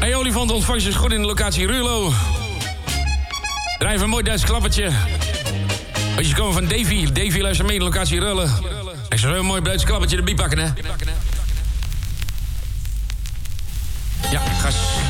Hey, olifant ontvangst is goed in de locatie Ruurlo. Drijf een mooi Duits klappertje. Weet je, komen van Davy. Davy luistert mee in de locatie Ruurlo. Ik zou een mooi Duits klappertje erbij pakken, hè. Ja, gas.